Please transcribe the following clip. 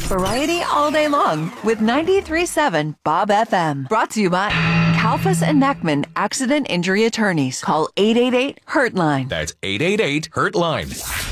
Variety all day long with 93.7 Bob FM. Brought to you by Kalfas and Neckman Accident Injury Attorneys. Call 888-HURT-LINE. That's 888-HURT-LINE.